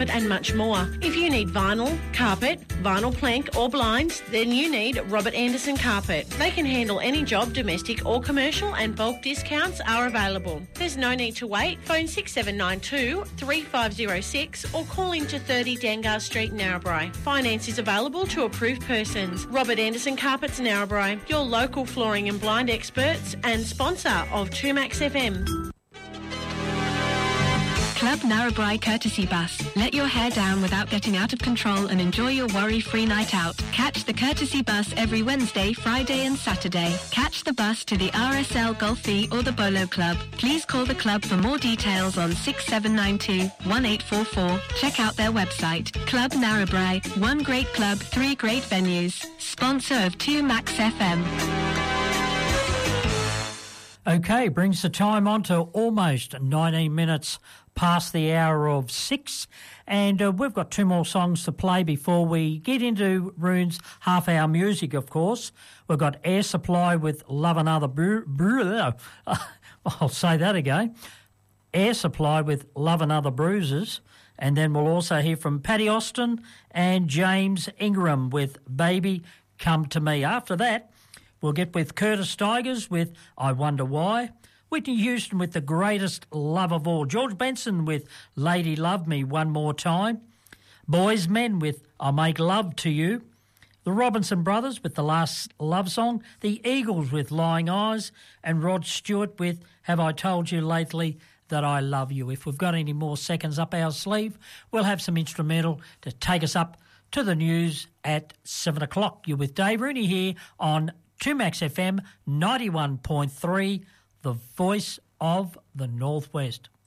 and much more. If you need vinyl, carpet, vinyl plank or blinds, then you need Robert Anderson Carpet. They can handle any job, domestic or commercial, and bulk discounts are available. There's no need to wait. Phone 6792 3506 or call into 30 Dangar Street, Narrabri. Finance is available to approved persons. Robert Anderson Carpets, Narrabri, your local flooring and blind experts and sponsor of 2Max FM. Club Narrabri Courtesy Bus. Let your hair down without getting out of control and enjoy your worry-free night out. Catch the Courtesy Bus every Wednesday, Friday and Saturday. Catch the bus to the RSL Golfie or the Bolo Club. Please call the club for more details on 6792 1844. Check out their website. Club Narrabri. One great club, three great venues. Sponsor of 2Max FM. Okay, brings the time on to almost 19 minutes past the hour of 6, and we've got two more songs to play before we get into Rune's half-hour music, of course. We've got Air Supply with Love and Other I'll say that again. Air Supply with Love and Other Bruises, and then we'll also hear from Paddy Austin and James Ingram with Baby Come to Me. After that, we'll get with Curtis Stigers with I Wonder Why, Whitney Houston with The Greatest Love of All, George Benson with Lady Love Me One More Time, Boys Men with I Make Love to You, the Robinson Brothers with The Last Love Song, the Eagles with Lying Eyes, and Rod Stewart with Have I Told You Lately That I Love You. If we've got any more seconds up our sleeve, we'll have some instrumental to take us up to the news at 7 o'clock. You're with Dave Rooney here on 2Max FM 91.3, the voice of the Northwest.